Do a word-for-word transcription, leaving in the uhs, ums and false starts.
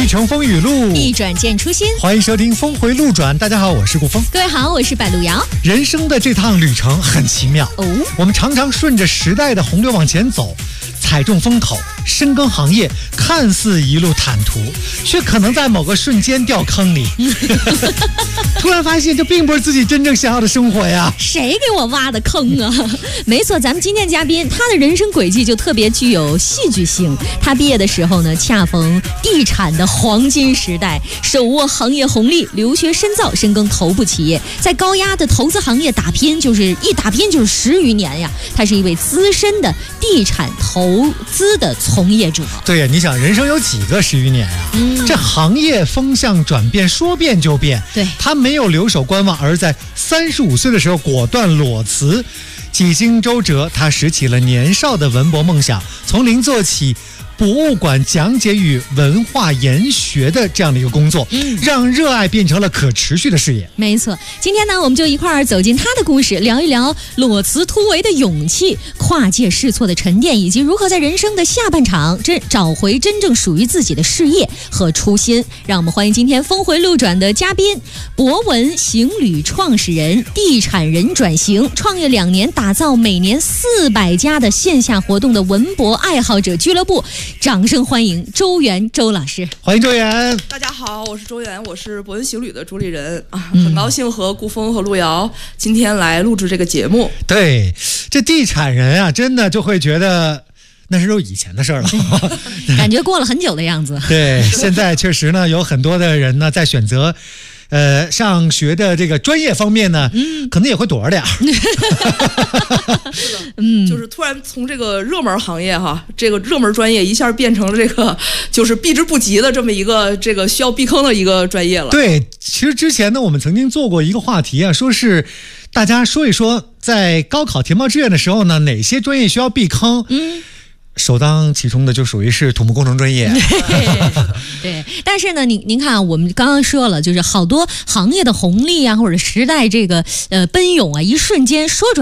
乘风雨路， 一转见初心。 欢迎收听峰回路转。大家好，我是顾峰。 各位好，我是柏路遥。 人生的这趟旅程很奇妙哦， 我们常常顺着时代的洪流往前走，踩中风口，深耕行业，看似一路坦途，却可能在某个瞬间掉坑里。突然发现这并不是自己真正想要的生活呀。 谁给我挖的坑啊？没错，咱们今天嘉宾他的人生轨迹就特别具有戏剧性。他毕业的时候呢，恰逢地产的黄金时代，手握行业红利，留学深造，深耕头部企业，在高压的投资行业打拼，就是一打拼就是十余年呀。他是一位资深的地产投资的从业者。 对呀，你想人生有几个十余年啊？嗯，这行业风向转变，说变就变。 对， 他没有留守观望，而在三十五岁的时候果断裸辞，几经周折，他拾起了年少的文博梦想，从零做起。博物馆讲解与文化研学的这样的一个工作，嗯，让热爱变成了可持续的事业。 没错，今天呢，我们就一块儿走进他的故事，聊一聊裸辞突围的勇气、跨界试错的沉淀，以及如何在人生的下半场真找回真正属于自己的事业和初心。让我们欢迎今天峰回路转的嘉宾，博文行旅创始人、地产人转型，创业两年，打造每年四百家的线下活动的文博爱好者俱乐部。掌声欢迎周元周老师。 欢迎周元。 大家好，我是周元，我是博文行旅的主理人啊，很高兴和顾峰和路遥今天来录制这个节目。 对，这地产人啊，真的就会觉得那是都以前的事儿了， 感觉过了很久的样子。 对，现在确实呢，有很多的人呢在选择。呃，上学的这个专业方面呢，嗯，可能也会躲着点儿。 是的，嗯，就是突然从这个热门行业哈，这个热门专业一下变成了这个就是避之不及的这么一个这个需要避坑的一个专业了。 对，其实之前呢，我们曾经做过一个话题啊，说是大家说一说，在高考填报志愿的时候呢，哪些专业需要避坑？嗯。首当其冲的就属于是土木工程专业。 对, 对，但是呢，您您看啊，我们刚刚说了，就是好多行业的红利啊，或者时代这个呃奔涌啊，一瞬间说准。